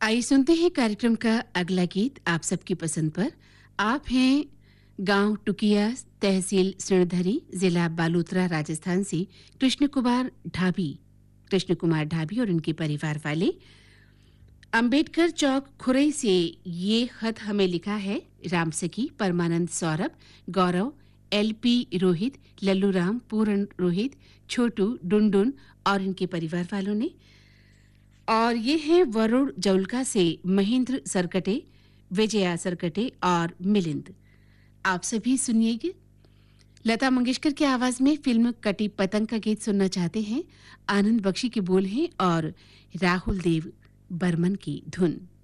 आइए सुनते हैं कार्यक्रम का अगला गीत आप सबकी पसंद पर। आप हैं गांव टुकिया, तहसील सिणधरी, जिला बालोतरा, राजस्थान से कृष्ण कुमार ढाबी और उनके परिवार वाले। अंबेडकर चौक खुरई से ये खत हमें लिखा है राम सखी, परमानंद, सौरभ, गौरव, एलपी रोहित, लल्लू राम, पूर्ण रोहित, छोटू, डुनडुन और इनके परिवार वालों ने। और ये हैं वरुण जौलका से महेंद्र सरकटे, विजया सरकटे और मिलिंद। आप सभी सुनिएगा। लता मंगेशकर की आवाज में फिल्म कटी पतंग का गीत सुनना चाहते हैं। आनंद बख्शी के बोल हैं और राहुल देव बर्मन की धुन।